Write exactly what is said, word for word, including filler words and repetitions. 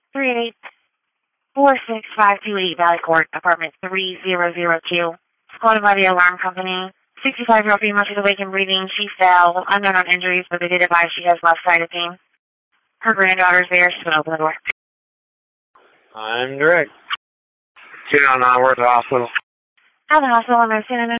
three eight four six five two eight Valley Court, apartment three zero zero two. Called by the alarm company. sixty-five-year-old female, she's awake and breathing. She fell. Unknown on injuries, but they did advise she has left-sided pain. Her granddaughter's there. She's going to open the door. I'm direct. two nine nine, where's the hospital? At the hospital, I'm in